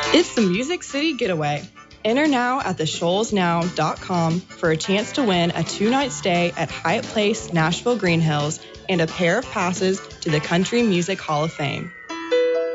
It's the Music City Getaway. Enter now at theshoalsnow.com for a chance to win a 2-night stay at Hyatt Place, Nashville Green Hills, and a pair of passes to the Country Music Hall of Fame.